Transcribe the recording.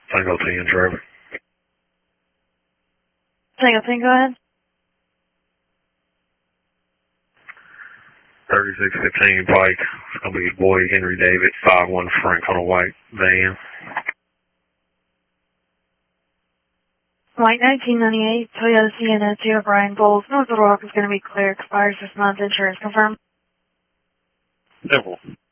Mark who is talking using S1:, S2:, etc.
S1: Tango 10 traffic.
S2: Tango 10, go ahead.
S1: 3615 Pike. It's going to be his boy Henry David, 5-1 Frank on a white van.
S2: White 1998, Toyota Sienna, 2 Brian Bowles. North Little Rock is going to be clear. Expires this month. Insurance confirmed.
S1: Simple.